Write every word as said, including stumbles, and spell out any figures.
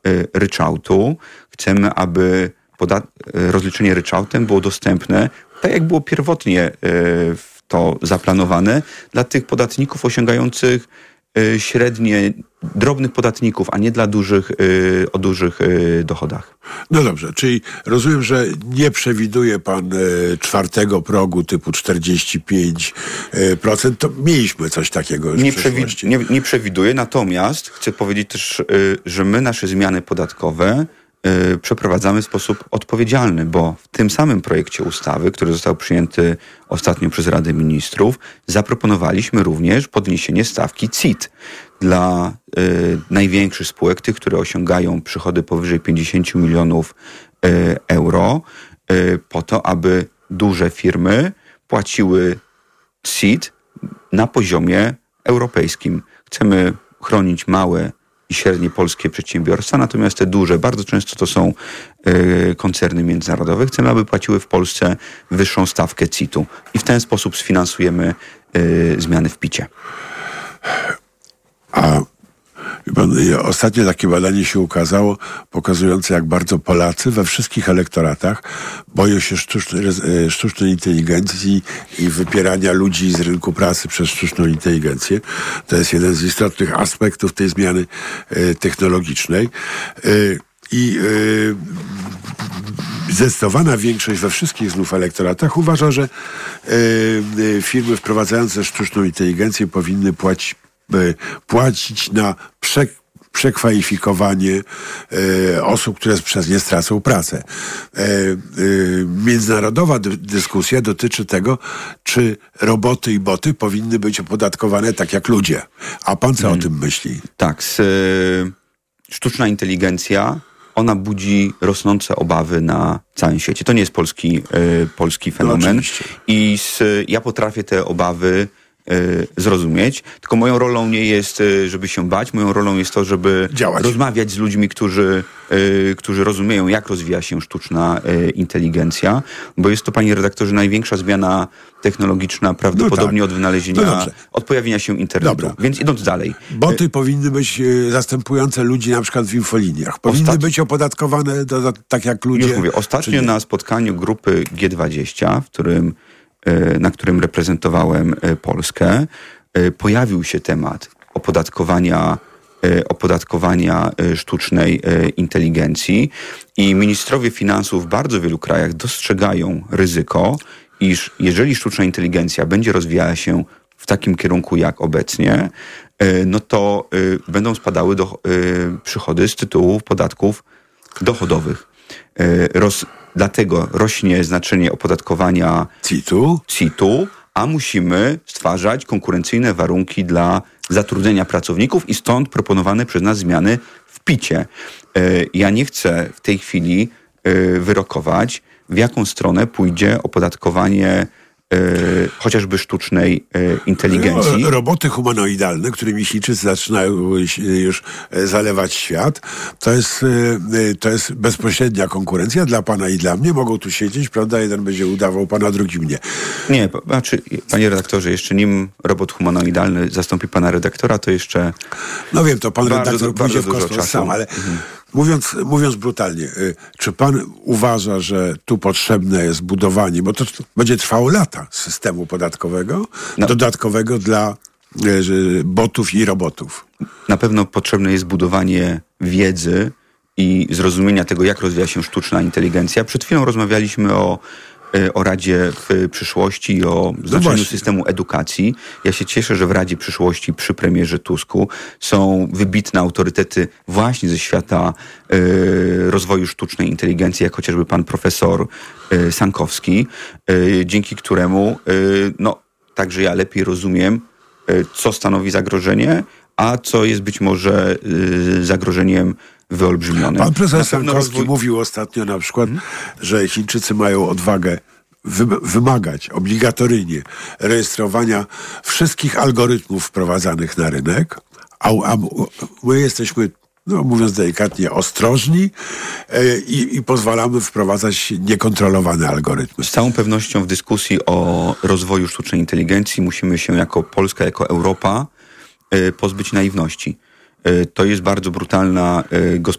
ryczałtu. Chcemy, aby podat- rozliczenie ryczałtem było dostępne, tak jak było pierwotnie to zaplanowane, dla tych podatników osiągających średnie, drobnych podatników, a nie dla dużych, o dużych dochodach. No dobrze, czyli rozumiem, że nie przewiduje pan czwartego progu typu czterdzieści pięć procent. To mieliśmy coś takiego już nie w przeszłości. Przewi- nie, nie przewiduję, natomiast chcę powiedzieć też, że my nasze zmiany podatkowe przeprowadzamy w sposób odpowiedzialny, bo w tym samym projekcie ustawy, który został przyjęty ostatnio przez Radę Ministrów, zaproponowaliśmy również podniesienie stawki C I T dla y, największych spółek, tych, które osiągają przychody powyżej pięćdziesiąt milionów y, euro, y, po to, aby duże firmy płaciły C I T na poziomie europejskim. Chcemy chronić małe i średnie polskie przedsiębiorstwa, natomiast te duże, bardzo często to są y, koncerny międzynarodowe, chcemy, aby płaciły w Polsce wyższą stawkę C I T-u i w ten sposób sfinansujemy y, zmiany w picie. A pan, ostatnio takie badanie się ukazało, pokazujące, jak bardzo Polacy we wszystkich elektoratach boją się sztucznej, sztucznej inteligencji i wypierania ludzi z rynku pracy przez sztuczną inteligencję. To jest jeden z istotnych aspektów tej zmiany e, technologicznej. E, I e, zdecydowana większość we wszystkich znów elektoratach uważa, że e, firmy wprowadzające sztuczną inteligencję powinny płacić płacić na prze, przekwalifikowanie e, osób, które przez nie stracą pracę. E, e, międzynarodowa dy, dyskusja dotyczy tego, czy roboty i boty powinny być opodatkowane tak jak ludzie. A pan co hmm. o tym myśli? Tak, z, y, sztuczna inteligencja, ona budzi rosnące obawy na całym świecie. To nie jest polski, y, polski fenomen. No, I z, ja potrafię te obawy zrozumieć, tylko moją rolą nie jest, żeby się bać, moją rolą jest to, żeby działać, rozmawiać z ludźmi, którzy, którzy rozumieją, jak rozwija się sztuczna inteligencja, bo jest to, panie redaktorze, największa zmiana technologiczna prawdopodobnie no tak. od wynalezienia, no od pojawienia się internetu. Dobra. Więc idąc dalej. Boty powinny być zastępujące ludzi na przykład w infoliniach. Powinny Ostat... być opodatkowane do, do, tak jak ludzie. Już mówię, ostatnio na spotkaniu grupy G dwadzieścia, w którym na którym reprezentowałem Polskę, pojawił się temat opodatkowania, opodatkowania sztucznej inteligencji i ministrowie finansów w bardzo wielu krajach dostrzegają ryzyko, iż jeżeli sztuczna inteligencja będzie rozwijała się w takim kierunku jak obecnie, no to będą spadały do, przychody z tytułu podatków dochodowych. Roz, dlatego rośnie znaczenie opodatkowania C I T-u. C I T-u, a musimy stwarzać konkurencyjne warunki dla zatrudnienia pracowników i stąd proponowane przez nas zmiany w picie. Ja nie chcę w tej chwili wyrokować, w jaką stronę pójdzie opodatkowanie Yy, chociażby sztucznej yy, inteligencji. No, roboty humanoidalne, którymi Chińczycy zaczynają już zalewać świat, to jest, yy, to jest bezpośrednia konkurencja dla pana i dla mnie. Mogą tu siedzieć, prawda? Jeden będzie udawał pana, drugi mnie. Nie, znaczy, panie redaktorze, jeszcze nim robot humanoidalny zastąpi pana redaktora, to jeszcze... No wiem, to pan bardzo, redaktor pójdzie w kosmos sam, ale... Mhm. Mówiąc, mówiąc brutalnie, czy pan uważa, że tu potrzebne jest budowanie, bo to będzie trwało lata, systemu podatkowego, no. dodatkowego dla botów i robotów? Na pewno potrzebne jest budowanie wiedzy i zrozumienia tego, jak rozwija się sztuczna inteligencja. Przed chwilą rozmawialiśmy o o Radzie w przyszłości i o znaczeniu no systemu edukacji. Ja się cieszę, że w Radzie Przyszłości przy premierze Tusku są wybitne autorytety właśnie ze świata y, rozwoju sztucznej inteligencji, jak chociażby pan profesor y, Sankowski, y, dzięki któremu y, no, także ja lepiej rozumiem, y, co stanowi zagrożenie, a co jest być może y, zagrożeniem wyolbrzymiony. Pan profesor Sankowski rozwój... mówił ostatnio na przykład, hmm? że Chińczycy mają odwagę wy- wymagać obligatoryjnie rejestrowania wszystkich algorytmów wprowadzanych na rynek, a, a my jesteśmy, no mówiąc delikatnie, ostrożni e, i, i pozwalamy wprowadzać niekontrolowane algorytmy. Z całą pewnością w dyskusji o rozwoju sztucznej inteligencji musimy się jako Polska, jako Europa e, pozbyć naiwności. To jest bardzo brutalna gospodarka.